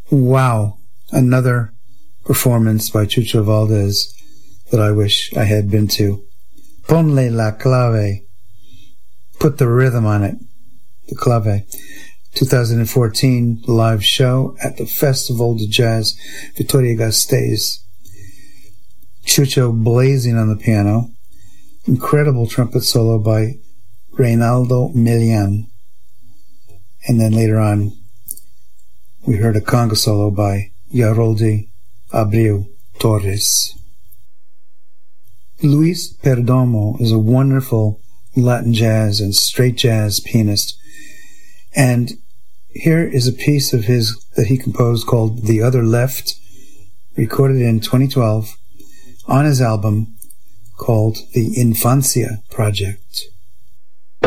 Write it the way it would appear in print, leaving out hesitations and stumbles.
Wow, another performance by Chucho Valdés that I wish I had been to. Ponle la clave. Put the rhythm on it. The clave. 2014 live show at the Festival de Jazz Vitoria-Gasteiz. Chucho blazing on the piano. Incredible trumpet solo by Reynaldo Milian. And then later on, we heard a conga solo by Yaroldi Abreu Torres. Luis Perdomo is a wonderful Latin jazz and straight jazz pianist. And here is a piece of his that he composed called The Other Left, recorded in 2012 on his album called The Infancia Project.